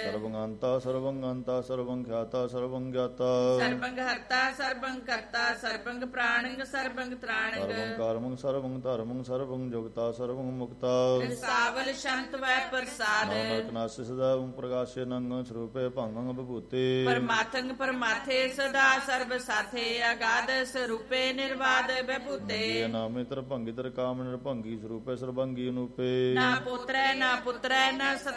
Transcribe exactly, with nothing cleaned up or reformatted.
ਸਰਬੰਗੰਤਾ ਸਰਬੰਗੰਤਾ ਸਰਬੰ ਖਿਆਤਾ ਸਰਬੰ ਗਿਆਤਾ ਸਰਬੰਗ ਹਰਤਾ ਸਰਬੰਗ ਕਰਤਾ ਸਰਬੰਗ ਪ੍ਰਾਣੰਗ ਸਰਬੰਗ ਤ੍ਰਾਣੰਗ ਸਰਬੰ ਕਰਮੰ ਸਰਬੰ ਧਰਮੰ ਸਰਬੰ ਜੁਗਤਾ ਸਰਬੰ ਮੁਕਤਾ ਸਾਵਲ ਸ਼ੰਤ ਵੈ ਪ੍ਰਸਾਦ ਨਾਨਕ ਨਾਸਿ ਸਦਾ ਓਮ ਪ੍ਰਗਾਸ਼ੇ ਨੰਗੰ ਸਰੂਪੇ ਭੰਗੰ ਵਿਭੂਤੇ ਪਰਮਾਤੰਗ ਪਰਮਾਥੇ ਸਦਾ ਸਰਬ ਸਾਥੇ ਅਗਾਧ ਸਰੂਪੇ ਨਿਰਵਾਦ ਵਿਭੂਤੇ ਇਹ ਨਾਮੇ ਤਰ ਭੰਗੀ ਤਰ ਕਾਮ ਨਿਰਭੰਗੀ ਸਰੂਪੇ ਸਰਬੰਗੀ ਅਨੂਪੇ ਨਾ ਪੁੱਤਰੈ ਨਾ ਪੁੱਤਰੈ ਨਾ